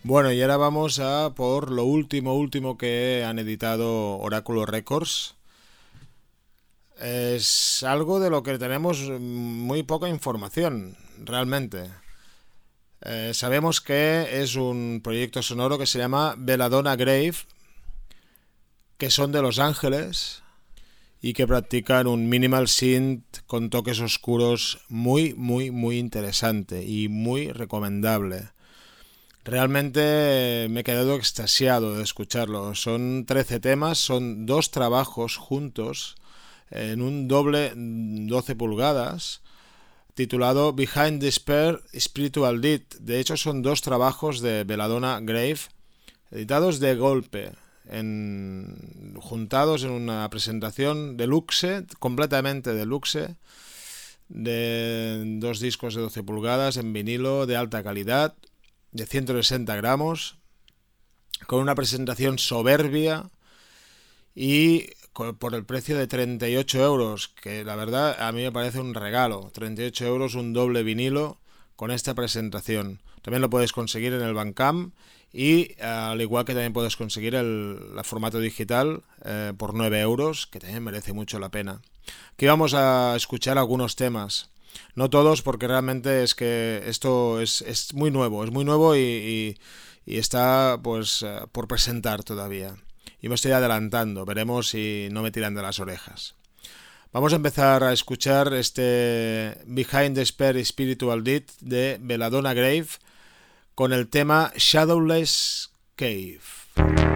Bueno, y ahora vamos a por lo último que han editado Oráculo Records. Es algo de lo que tenemos muy poca información, realmente. Sabemos que es un proyecto sonoro que se llama Belladonna Grave, que son de Los Ángeles y que practican un minimal synth con toques oscuros muy interesante y muy recomendable. Realmente me he quedado extasiado de escucharlo. Son 13 temas, son dos trabajos juntos en un doble 12 pulgadas titulado Behind Despair Spiritual Deed. De hecho, son dos trabajos de Belladonna Grave editados de golpe, juntados en una presentación deluxe, completamente deluxe, de dos discos de 12 pulgadas en vinilo de alta calidad, de 160 gramos, con una presentación soberbia y por el precio de 38 euros, que la verdad a mí me parece un regalo. 38 euros un doble vinilo con esta presentación. También lo puedes conseguir en el Bandcamp y al igual que también puedes conseguir el formato digital por 9 euros, que también merece mucho la pena. Aquí vamos a escuchar algunos temas. No todos, porque realmente es que esto es muy nuevo y está pues por presentar todavía. Y me estoy adelantando, veremos si no me tiran de las orejas. Vamos a empezar a escuchar este Behind the Spare Spiritual Deed de Belladonna Grave con el tema Shadowless Cave.